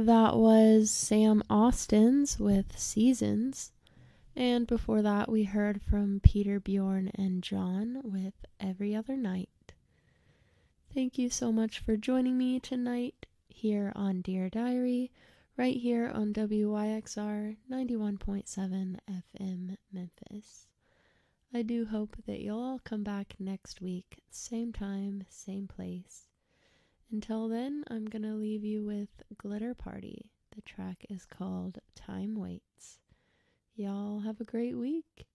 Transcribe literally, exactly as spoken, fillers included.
That was Sam Austin's with Seasons. And before that, we heard from Peter, Bjorn, and John with Every Other Night. Thank you so much for joining me tonight here on Dear Diary, right here on W Y X R ninety-one point seven F M Memphis. I do hope that you'll all come back next week, same time, same place. Until then, I'm going to leave you with Glitter Party. The track is called Time Waits. Y'all have a great week.